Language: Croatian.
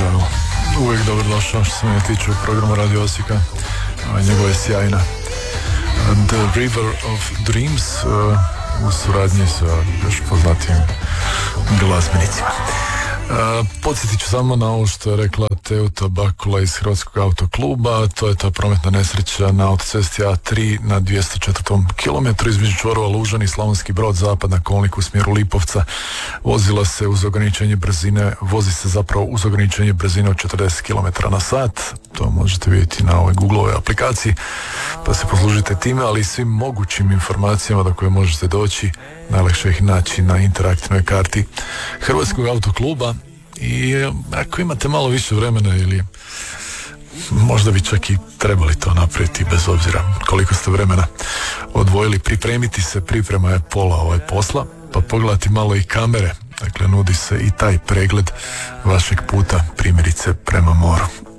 Joel. Uvijek dobrodošao što se mene tiče u programu Radio Osijeka. Njegova je sjajna The River of Dreams u suradnji sa još poznatijim glazbenicima. Podsjetit ću samo na ovo što je rekla Teuta Bakula iz Hrvatskog autokluba. To je ta prometna nesreća na autocesti A3 na 204. kilometru između čvorova Lužan i Slavonski Brod, zapad na kolniku u smjeru Lipovca. Vozila se uz ograničenje brzine, vozi se zapravo uz ograničenje brzine od 40 km na sat. To možete vidjeti na ovoj Googleovoj aplikaciji, pa se poslužite time, ali i svim mogućim informacijama do koje možete doći. Najlakše ih naći na interaktivnoj karti Hrvatskog autokluba. I ako imate malo više vremena ili možda bi čak i trebali to napraviti bez obzira koliko ste vremena odvojili, pripremiti se, priprema je pola posla, pa pogledati malo i kamere. Dakle, nudi se i taj pregled vašeg puta, primjerice prema moru.